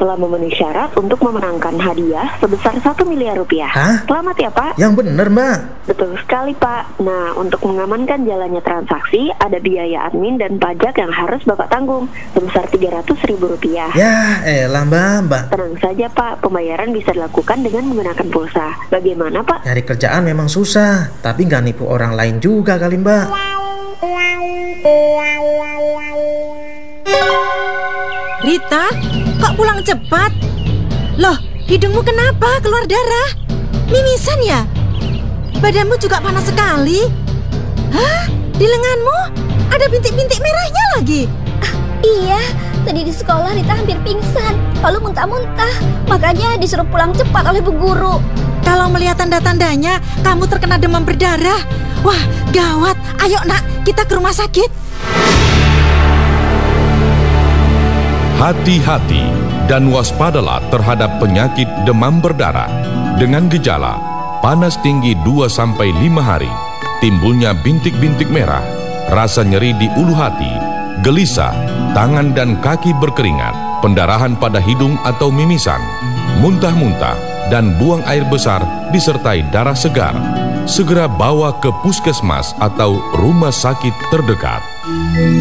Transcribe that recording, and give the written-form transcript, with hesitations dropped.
telah memenuhi syarat untuk memenangkan hadiah sebesar 1 miliar rupiah. Hah? Selamat ya Pak. Yang bener, Mbak. Betul sekali Pak. Nah, untuk mengamankan jalannya transaksi, ada biaya admin dan pajak yang harus Bapak tanggung sebesar Rp300.000. Ya elah Mbak. Tenang saja Pak, pembayaran bisa dilakukan dengan menggunakan pulsa. Bagaimana Pak? Nyari kerjaan memang susah, tapi nggak nipu orang lain juga kali Mbak. Rita, kok pulang cepat? Loh, hidungmu kenapa keluar darah? Mimisan ya? Badanmu juga panas sekali. Hah? Di lenganmu ada bintik-bintik merahnya lagi. Iya, tadi di sekolah Rita hampir pingsan, lalu muntah-muntah. Makanya disuruh pulang cepat oleh Bu Guru. Kalau melihat tanda-tandanya, kamu terkena demam berdarah. Wah, gawat. Ayo nak, kita ke rumah sakit. Hati-hati dan waspadalah terhadap penyakit demam berdarah. Dengan gejala, panas tinggi 2-5 hari, timbulnya bintik-bintik merah, rasa nyeri di ulu hati, gelisah, tangan dan kaki berkeringat, pendarahan pada hidung atau mimisan, muntah-muntah, dan buang air besar disertai darah segar. Segera bawa ke puskesmas atau rumah sakit terdekat.